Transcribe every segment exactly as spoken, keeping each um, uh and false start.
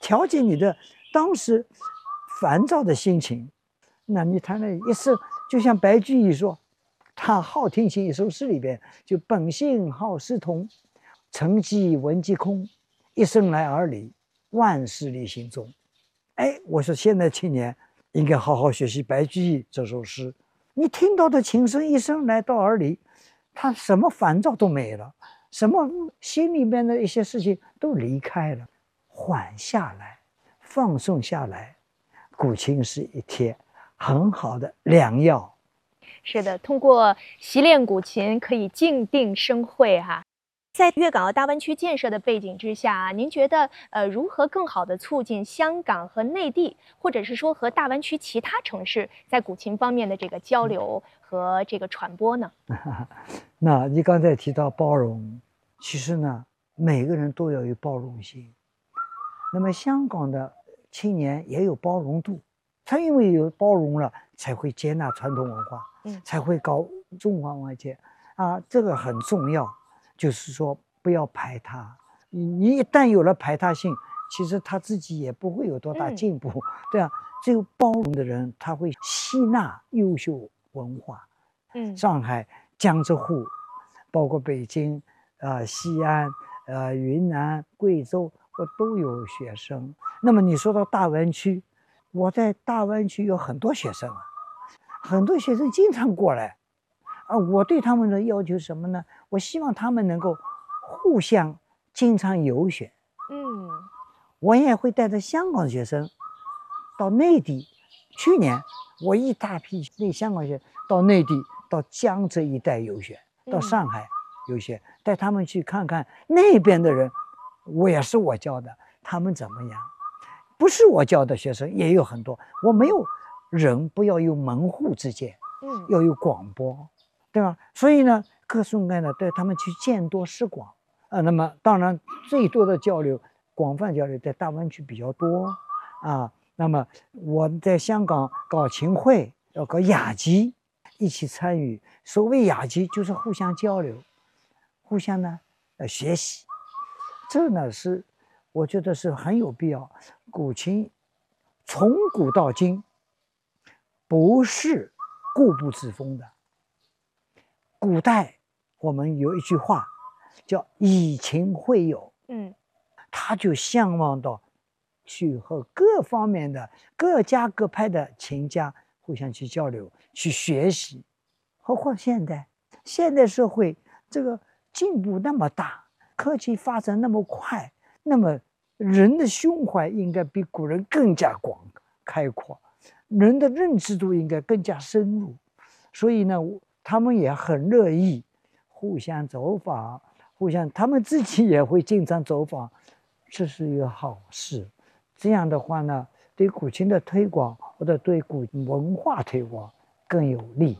调节你的当时烦躁的心情。那你弹了一首，就像白居易说，他《好听琴》一首诗里边，就本性好诗同，沉寂闻即空，一生来而立，万事立心中。哎，我说现在青年应该好好学习白居易这首诗。你听到的琴声一生来到耳里，他什么烦躁都没了，什么心里面的一些事情都离开了，缓下来，放松下来，古琴是一帖很好的良药。 是的，通过习练古琴可以静定生慧哈、啊。在粤港澳大湾区建设的背景之下，您觉得呃如何更好地促进香港和内地，或者是说和大湾区其他城市在古琴方面的这个交流和这个传播呢？ 那你刚才提到包容，其实呢，每个人都要有包容心。那么香港的青年也有包容度，他因为有包容了，才会接纳传统文化，嗯，才会搞中华外界啊，这个很重要。就是说不要排他，你你一旦有了排他性，其实他自己也不会有多大进步，嗯、对啊。只有包容的人，他会吸纳优秀文化。嗯，上海、江浙沪，包括北京、呃西安、呃云南、贵州，我都有学生。那么你说到大湾区，我在大湾区有很多学生啊，很多学生经常过来。啊，我对他们的要求什么呢？我希望他们能够互相经常游学。嗯，我也会带着香港学生到内地。去年我一大批那香港学生到内地，到江浙一带游学，到上海游学，带他们去看看那边的人，我也是我教的，他们怎么样？不是我教的学生也有很多。我没有人不要有门户之见，嗯，要有广播。对吧？所以呢，各种各样的带他们去见多识广啊。那么当然，最多的交流、广泛交流在大湾区比较多啊。那么我在香港搞琴会，要搞雅集，一起参与。所谓雅集，就是互相交流，互相呢呃学习。这呢是我觉得是很有必要。古琴从古到今不是固步自封的。古代我们有一句话叫以琴会友，嗯，他就向往到去和各方面的各家各派的琴家互相去交流去学习。何况现代现代社会这个进步那么大，科技发展那么快，那么人的胸怀应该比古人更加广开阔，人的认知度应该更加深入。所以呢，他们也很乐意互相走访，互相他们自己也会经常走访，这是一个好事。这样的话呢，对古琴的推广或者对古文化推广更有利。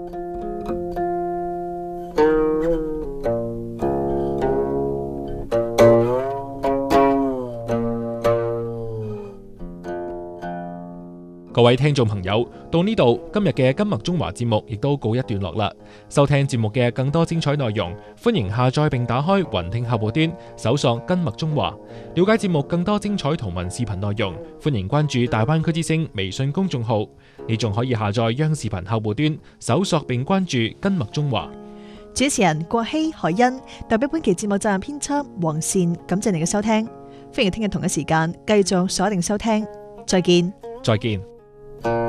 各位聽眾朋友，到呢度今日嘅金麥中華節目亦都告一段落啦。收聽節目嘅更多精彩內容，歡迎下載並打開雲聽客戶端，搜索金麥中華，了解節目更多精彩圖文視頻內容。歡迎關注大灣區之聲微信公眾號，你仲可以下載央視頻客戶端，搜索並關注金麥中華。 主持人郭希、海欣，代表本期節目責任編輯黃善，感謝你嘅收聽。歡迎聽日同一時間繼續鎖定收聽，再見。 再見。